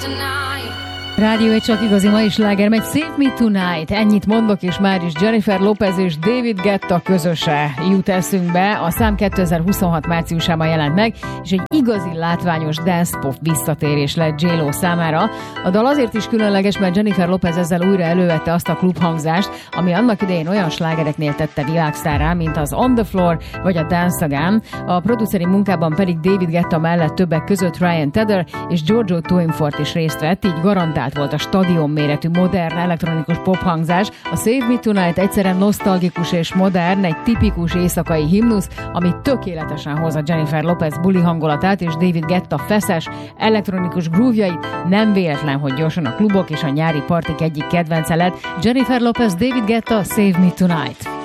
Rádió egy csak igazi mai sláger megy, Save Me Tonight. Ennyit mondok, és már is Jennifer Lopez és David Guetta közöse jut eszünkbe. A szám 2026 márciusában jelent meg, és egy igazi látványos dance pop visszatérés lett J-Lo számára. A dal azért is különleges, mert Jennifer Lopez ezzel újra elővette azt a klubhangzást, ami annak idején olyan slágereknél tette világsztárrá, mint az On the Floor vagy a Dance Again. A produceri munkában pedig David Guetta mellett többek között Ryan Tedder és Giorgio Toinfort is részt vett, így garantált volt a stadion méretű modern elektronikus pophangzás. A Save Me Tonight egyszerűen nosztalgikus és modern, egy tipikus éjszakai himnusz, ami tökéletesen hozza Jennifer Lopez buli hangulatát és David Guetta feszes, elektronikus groove-jait. Nem véletlen, hogy gyorsan a klubok és a nyári partik egyik kedvence lett. Jennifer Lopez, David Guetta, Save Me Tonight.